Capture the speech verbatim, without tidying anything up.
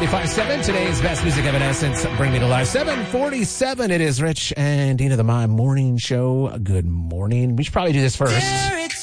ninety-five point seven, today's best music Evanescence. Bring me to life. seven forty-seven. It is Rich and Dina, the My Morning Show. Good morning. We should probably do this first.